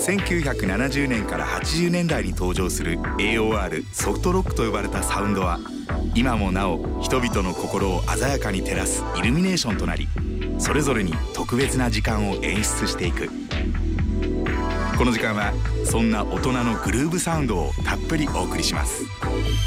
1970年から80年代に登場する AOR ソフトロックと呼ばれたサウンドは、今もなお人々の心を鮮やかに照らすイルミネーションとなり、それぞれに特別な時間を演出していく。この時間はそんな大人のグルーヴサウンドをたっぷりお送りします。